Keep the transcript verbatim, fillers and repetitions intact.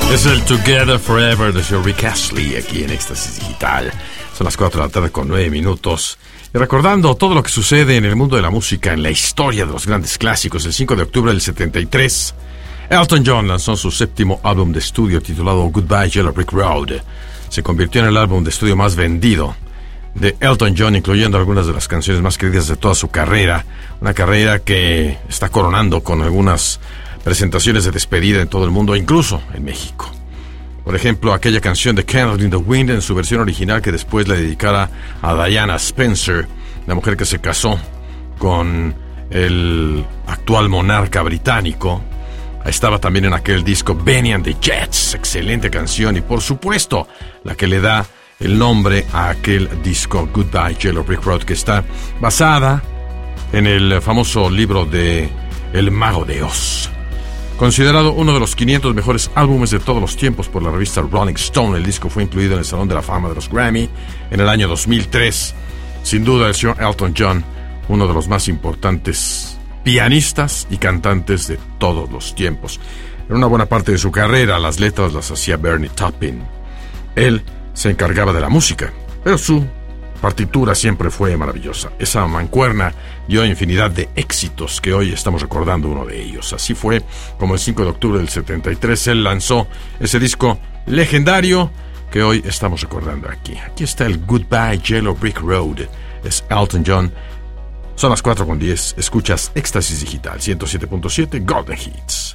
Es el Together Forever de Sir Rick Astley aquí en Éxtasis Digital. Son las cuatro de la tarde con nueve minutos. Y recordando todo lo que sucede en el mundo de la música, en la historia de los grandes clásicos, el cinco de octubre del setenta y tres, Elton John lanzó su séptimo álbum de estudio titulado Goodbye Yellow Brick Road. Se convirtió en el álbum de estudio más vendido de Elton John, incluyendo algunas de las canciones más queridas de toda su carrera. Una carrera que está coronando con algunas presentaciones de despedida en todo el mundo, incluso en México. Por ejemplo, aquella canción de Candle in the Wind en su versión original que después le dedicara a Diana Spencer, la mujer que se casó con el actual monarca británico. Estaba también en aquel disco Benny and the Jets, excelente canción, y por supuesto la que le da el nombre a aquel disco Goodbye Yellow Brick Road, que está basada en el famoso libro de El Mago de Oz. Considerado uno de los quinientos mejores álbumes de todos los tiempos por la revista Rolling Stone, el disco fue incluido en el Salón de la Fama de los Grammy en el año dos mil tres. Sin duda, el señor Elton John, uno de los más importantes pianistas y cantantes de todos los tiempos. En una buena parte de su carrera, las letras las hacía Bernie Taupin. Él se encargaba de la música, pero su partitura siempre fue maravillosa. Esa mancuerna dio infinidad de éxitos que hoy estamos recordando uno de ellos. Así fue como el cinco de octubre del setenta y tres él lanzó ese disco legendario que hoy estamos recordando aquí. Aquí está el Goodbye Yellow Brick Road. Es Elton John. Son las cuatro con diez. Escuchas Éxtasis Digital ciento siete punto siete Golden Hits.